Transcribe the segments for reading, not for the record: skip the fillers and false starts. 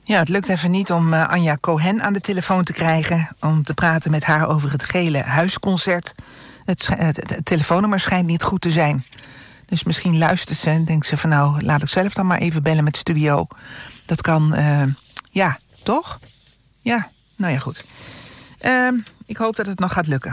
Ja, het lukt even niet om Anja Cohen aan de telefoon te krijgen om te praten met haar over het gele huisconcert. Het telefoonnummer schijnt niet goed te zijn. Dus misschien luistert ze en denkt ze van nou, laat ik zelf dan maar even bellen met studio. Dat kan, ja, toch? Ja, nou ja, goed. Ik hoop dat het nog gaat lukken.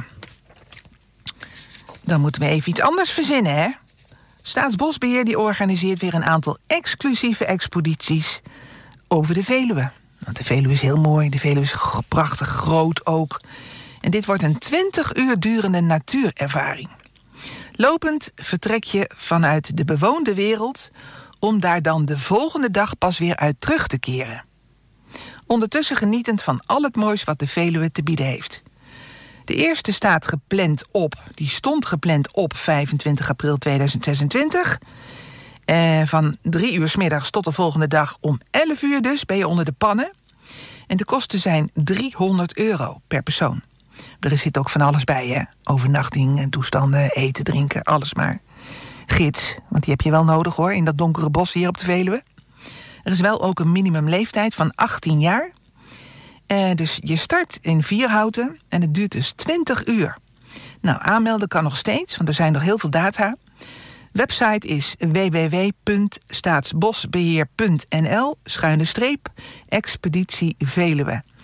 Dan moeten we even iets anders verzinnen, hè? Staatsbosbeheer die organiseert weer een aantal exclusieve exposities over de Veluwe. Want de Veluwe is heel mooi, de Veluwe is prachtig groot ook. En dit wordt een 20 uur durende natuurervaring. Lopend vertrek je vanuit de bewoonde wereld om daar dan de volgende dag pas weer uit terug te keren. Ondertussen genietend van al het moois wat de Veluwe te bieden heeft. De eerste stond gepland op 25 april 2026. Van 3 uur 's middags tot de volgende dag om 11 uur dus ben je onder de pannen. En de kosten zijn €300 per persoon. Er zit ook van alles bij, hè? Overnachting, toestanden, eten, drinken, alles maar. Gids, want die heb je wel nodig hoor, in dat donkere bos hier op de Veluwe. Er is wel ook een minimumleeftijd van 18 jaar. Dus je start in Vierhouten en het duurt dus 20 uur. Nou, aanmelden kan nog steeds, want er zijn nog heel veel data. Website is www.staatsbosbeheer.nl/expeditie Veluwe.